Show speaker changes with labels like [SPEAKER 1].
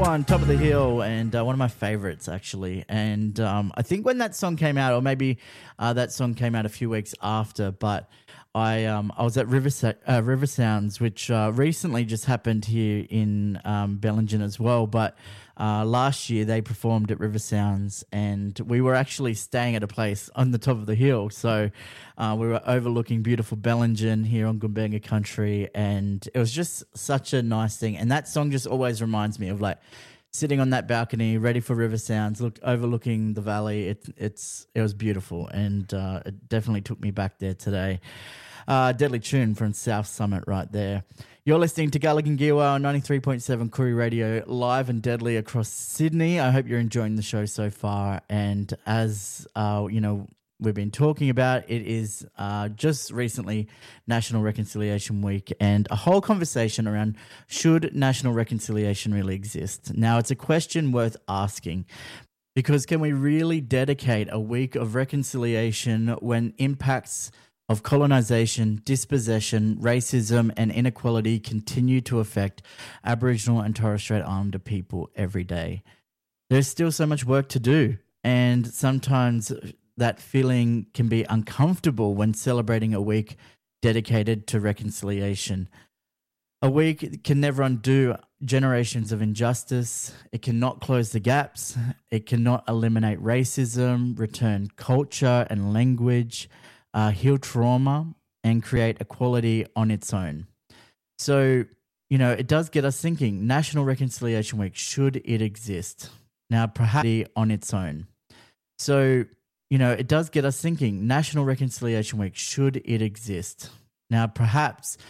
[SPEAKER 1] one, Top of the Hill, and one of my favorites, actually. And I think when that song came out, or maybe that song came out a few weeks after, but I was at River Sounds, which recently just happened here in Bellingen as well. But last year they performed at River Sounds, and we were actually staying at a place on the top of the hill. So we were overlooking beautiful Bellingen here on Gumbaynggirr country, and it was just such a nice thing. And that song just always reminds me of like sitting on that balcony, ready for River Sounds, overlooking the valley. It was beautiful, and it definitely took me back there today. Deadly tune from South Summit right there. You're listening to Gulligan Gearwell on 93.7 Koori Radio, live and deadly across Sydney. I hope you're enjoying the show so far. And as we've been talking about, it is just recently National Reconciliation Week, and a whole conversation around should national reconciliation really exist. Now, it's a question worth asking, because can we really dedicate a week of reconciliation when impacts of colonisation, dispossession, racism and inequality continue to affect Aboriginal and Torres Strait Islander people every day? There's still so much work to do, and sometimes that feeling can be uncomfortable when celebrating a week dedicated to reconciliation. A week can never undo generations of injustice. It cannot close the gaps. It cannot eliminate racism, return culture and language, heal trauma, and create equality on its own. So, it does get us thinking, National Reconciliation Week, should it exist? Now, perhaps on its own. So, it does get us thinking, National Reconciliation Week, should it exist? Now, perhaps